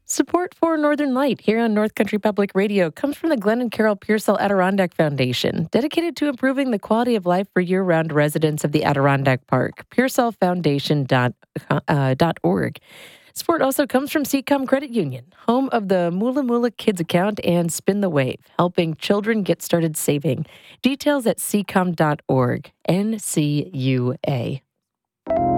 Support for Northern Light here on North Country Public Radio comes from the Glenn and Carol Pearsall Adirondack Foundation, dedicated to improving the quality of life for year-round residents of the Adirondack Park. PearsallFoundation.org. Support also comes from Seacom Credit Union, home of the Moola Moola Kids account and Spin the Wave, helping children get started saving. Details at seacom.org. NCUA.